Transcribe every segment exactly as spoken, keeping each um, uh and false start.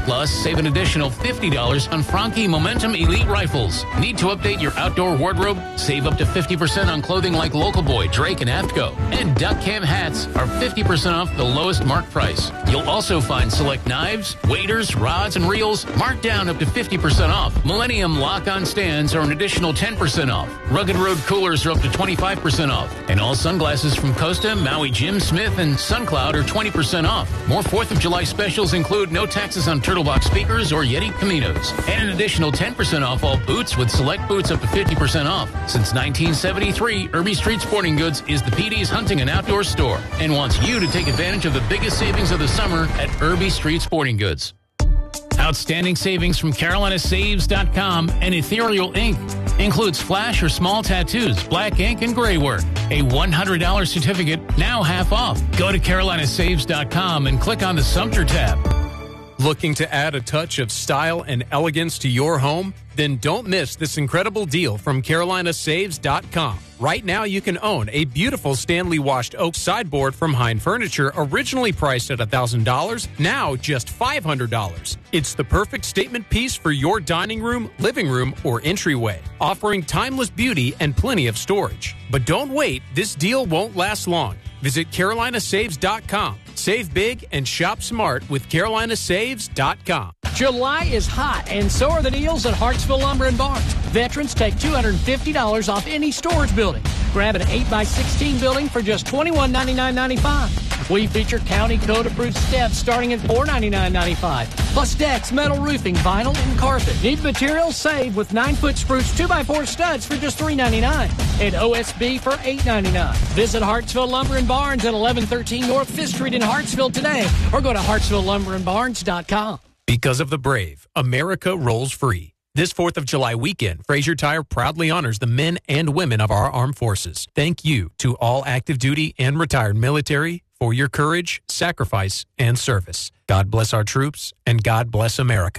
Plus, save an additional fifty dollars on Franke Momentum Elite rifles. Need to update your outdoor wardrobe? Save up to fifty percent on clothing like Local Boy, Drake, and AFTCO. And Duck Cam hats are fifty percent off the lowest marked price. You'll also find select knives, waders, rods, and reels marked down up to fifty percent off. Millennium lock-on stands are an additional ten percent off. Rugged Road coolers are up to twenty-five percent off. And all sunglasses from Costa, Maui Jim Smith, and SunCloud are twenty percent off. More fourth of July specials include no taxes on Turtlebox speakers or Yeti Caminos. And an additional ten percent off all boots with select boots up to fifty percent off. Since nineteen seventy-three, Irby Street Sporting Goods is the P D's hunting and outdoor store and wants you to take advantage of the biggest savings of the summer at Irby Street Sporting Goods. Outstanding savings from Carolina Saves dot com and Ethereal Ink. Includes flash or small tattoos, black ink, and gray work. A one hundred dollars certificate, now half off. Go to Carolina Saves dot com and click on the Sumter tab. Looking to add a touch of style and elegance to your home? Then don't miss this incredible deal from Carolina Saves dot com. Right now, you can own a beautiful Stanley washed oak sideboard from Hine Furniture, originally priced at one thousand dollars, now just five hundred dollars. It's the perfect statement piece for your dining room, living room, or entryway, offering timeless beauty and plenty of storage. But don't wait, this deal won't last long. Visit Carolina Saves dot com. Save big and shop smart with Carolina Saves dot com. July is hot, and so are the deals at Hartsville Lumber and Barns. Veterans take two hundred fifty dollars off any storage building. Grab an eight by sixteen building for just twenty-one ninety-nine ninety-five. We feature county code-approved steps starting at four ninety-nine ninety-five. Plus decks, metal roofing, vinyl, and carpet. Need materials? Save with nine-foot spruce two by four studs for just three ninety-nine. And O S B for eight ninety-nine. Visit Hartsville Lumber and Barns at eleven thirteen North Fifth Street in Hartsville today, or go to Hartsville Lumber and Barns dot com. Because of the brave, America rolls free. This fourth of July weekend, Fraser Tire proudly honors the men and women of our armed forces. Thank you to all active duty and retired military for your courage, sacrifice, and service. God bless our troops, and God bless America.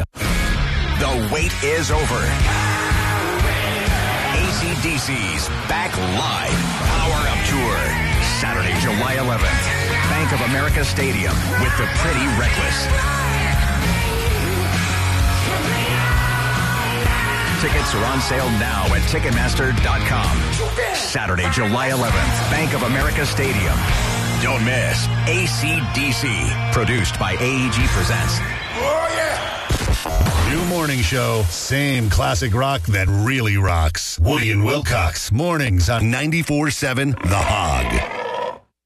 The wait is over. A C D C's Back Live Power Up Tour. Saturday, July eleventh. Bank of America Stadium with the Pretty Reckless. Tickets are on sale now at Ticketmaster dot com. Saturday, July eleventh, Bank of America Stadium. Don't miss A C D C, produced by A E G Presents. Oh, yeah! New morning show, same classic rock that really rocks. Woody and Wilcox, mornings on ninety-four seven The Hog.